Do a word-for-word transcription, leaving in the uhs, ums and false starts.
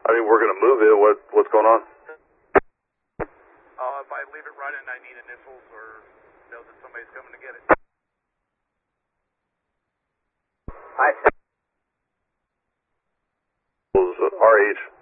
I mean, we're going to move it. What What's going on? Uh, if I leave it running, I need initials or know that somebody's coming to get it. I. R H.